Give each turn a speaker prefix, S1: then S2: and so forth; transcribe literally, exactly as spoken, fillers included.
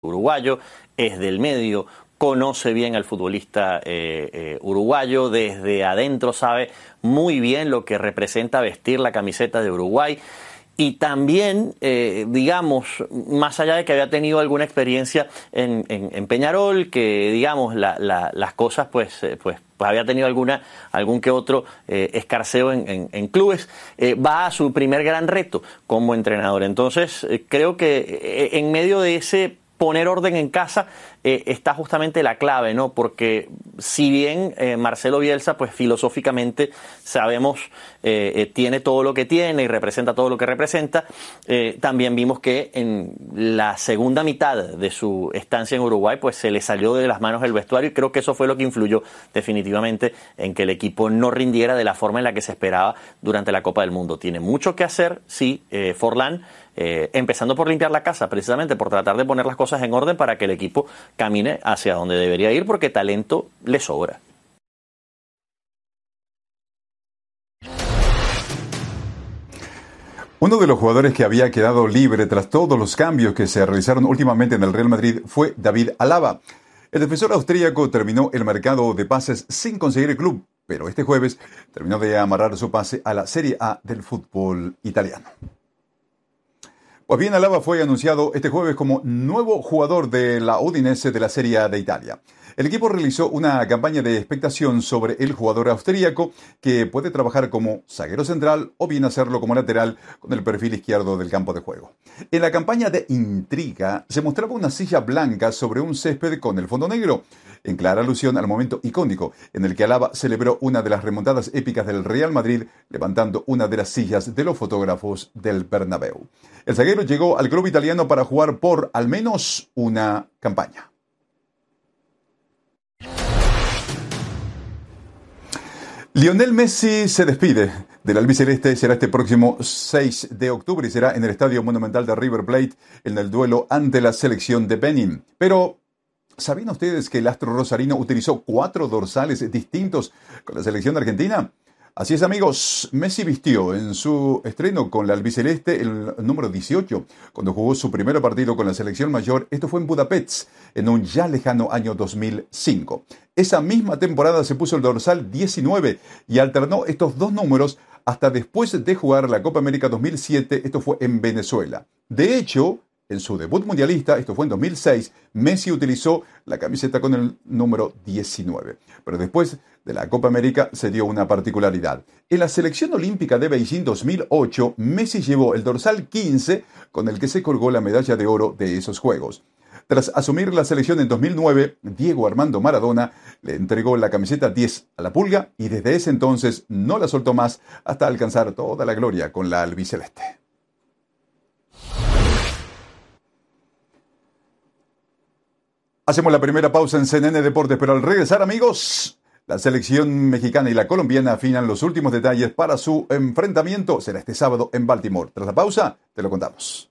S1: uruguayo, es del medio, conoce bien al futbolista eh, eh, uruguayo, desde adentro sabe muy bien lo que representa vestir la camiseta de Uruguay. Y también, eh, digamos, más allá de que había tenido alguna experiencia en, en, en Peñarol, que digamos la, la, las cosas pues, eh, pues, pues había tenido alguna, algún que otro eh, escarceo en, en, en clubes, eh, va a su primer gran reto como entrenador. Entonces, eh, creo que eh, en medio de ese poner orden en casa eh, está justamente la clave, ¿no? Porque si bien eh, Marcelo Bielsa, pues filosóficamente sabemos, eh, eh, tiene todo lo que tiene y representa todo lo que representa, eh, también vimos que en la segunda mitad de su estancia en Uruguay, pues se le salió de las manos el vestuario y creo que eso fue lo que influyó definitivamente en que el equipo no rindiera de la forma en la que se esperaba durante la Copa del Mundo. Tiene mucho que hacer, sí, eh, Forlán, Eh, empezando por limpiar la casa, precisamente por tratar de poner las cosas en orden para que el equipo camine hacia donde debería ir, porque talento le sobra.
S2: Uno de los jugadores que había quedado libre tras todos los cambios que se realizaron últimamente en el Real Madrid fue David Alaba. El defensor austríaco terminó el mercado de pases sin conseguir el club, pero este jueves terminó de amarrar su pase a la Serie A del fútbol italiano. Pues bien, Alaba fue anunciado este jueves como nuevo jugador de la Udinese de la Serie A de Italia. El equipo realizó una campaña de expectación sobre el jugador austríaco que puede trabajar como zaguero central o bien hacerlo como lateral con el perfil izquierdo del campo de juego. En la campaña de intriga se mostraba una silla blanca sobre un césped con el fondo negro, en clara alusión al momento icónico en el que Alaba celebró una de las remontadas épicas del Real Madrid levantando una de las sillas de los fotógrafos del Bernabéu. El zaguero llegó al club italiano para jugar por al menos una campaña. Lionel Messi se despide del albiceleste, será este próximo seis de octubre y será en el Estadio Monumental de River Plate en el duelo ante la selección de Benin. Pero ¿sabían ustedes que el astro rosarino utilizó cuatro dorsales distintos con la selección argentina? Así es, amigos, Messi vistió en su estreno con la albiceleste el número dieciocho, cuando jugó su primer partido con la selección mayor. Esto fue en Budapest, en un ya lejano año dos mil cinco. Esa misma temporada se puso el dorsal diecinueve y alternó estos dos números hasta después de jugar la Copa América dos mil siete, esto fue en Venezuela. De hecho, en su debut mundialista, esto fue en dos mil seis, Messi utilizó la camiseta con el número diecinueve. Pero después de la Copa América se dio una particularidad. En la selección olímpica de Beijing dos mil ocho, Messi llevó el dorsal quince con el que se colgó la medalla de oro de esos Juegos. Tras asumir la selección en dos mil nueve, Diego Armando Maradona le entregó la camiseta diez a la Pulga y desde ese entonces no la soltó más hasta alcanzar toda la gloria con la albiceleste. Hacemos la primera pausa en C N N Deportes, pero al regresar, amigos, la selección mexicana y la colombiana afinan los últimos detalles para su enfrentamiento. Será este sábado en Baltimore. Tras la pausa, te lo contamos.